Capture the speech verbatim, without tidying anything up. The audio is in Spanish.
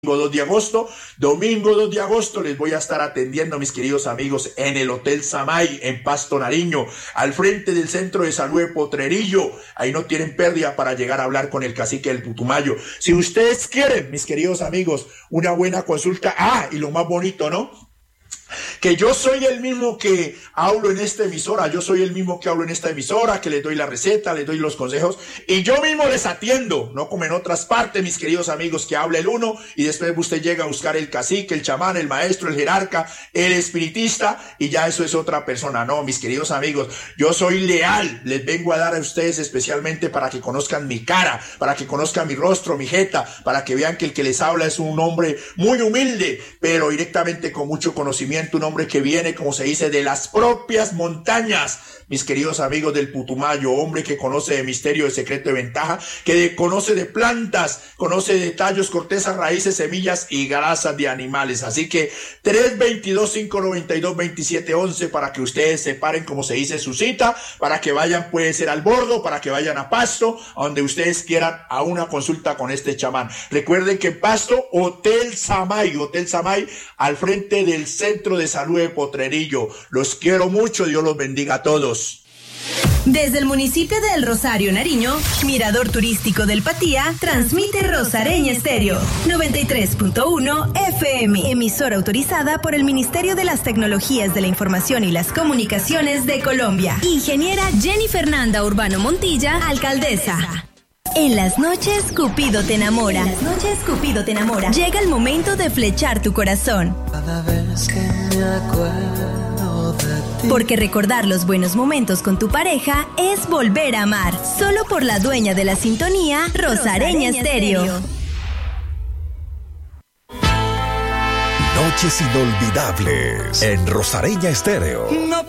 dos de agosto, domingo dos de agosto les voy a estar atendiendo, mis queridos amigos, en el Hotel Samay, en Pasto, Nariño, al frente del Centro de Salud de Potrerillo. Ahí no tienen pérdida para llegar a hablar con el cacique del Putumayo. Si ustedes quieren, mis queridos amigos, una buena consulta, ah, y lo más bonito, ¿no?, que yo soy el mismo que hablo en esta emisora, yo soy el mismo que hablo en esta emisora, que les doy la receta, les doy los consejos, y yo mismo les atiendo, no como en otras partes, mis queridos amigos, que habla el uno, y después usted llega a buscar el cacique, el chamán, el maestro, el jerarca, el espiritista, y ya eso es otra persona. No, mis queridos amigos, yo soy leal, les vengo a dar a ustedes especialmente para que conozcan mi cara, para que conozcan mi rostro, mi jeta, para que vean que el que les habla es un hombre muy humilde, pero directamente con mucho conocimiento, un hombre que viene, como se dice, de las propias montañas, mis queridos amigos del Putumayo, hombre que conoce de misterio, de secreto, de ventaja, que de, conoce de plantas, conoce de tallos, cortezas, raíces, semillas y grasas de animales. Así que tres dos dos, cinco nueve dos, dos siete uno uno para que ustedes separen, como se dice, su cita, para que vayan, puede ser al Bordo, para que vayan a Pasto, a donde ustedes quieran, a una consulta con este chamán. Recuerden que en Pasto, Hotel Samay, Hotel Samay, al frente del Centro de Salud de Potrerillo. Los quiero mucho, Dios los bendiga a todos. Desde el municipio de El Rosario, Nariño, Mirador Turístico del Patía, transmite Rosareña Estéreo, noventa y tres punto uno F M, emisora autorizada por el Ministerio de las Tecnologías de la Información y las Comunicaciones de Colombia. Ingeniera Jenny Fernanda Urbano Montilla, alcaldesa. En las noches, Cupido te enamora. En las noches, Cupido te enamora. Llega el momento de flechar tu corazón. Cada vez que me acuerdo de ti. Porque recordar los buenos momentos con tu pareja es volver a amar. Solo por la dueña de la sintonía, Rosareña Estéreo. Noches inolvidables en Rosareña Estéreo. No